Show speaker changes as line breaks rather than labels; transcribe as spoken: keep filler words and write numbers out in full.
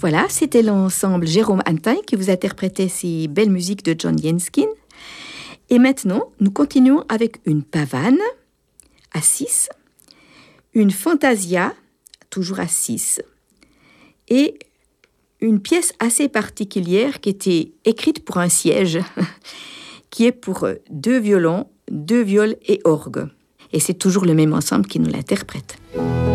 Voilà, c'était l'ensemble Jérôme Antin qui vous interprétait ces belles musiques de John Yenskin. Et maintenant, nous continuons avec une pavane à six, une fantasia, toujours à six, et une pièce assez particulière qui était écrite pour un siège, qui est pour deux violons, deux viols et orgue. Et c'est toujours le même ensemble qui nous l'interprète.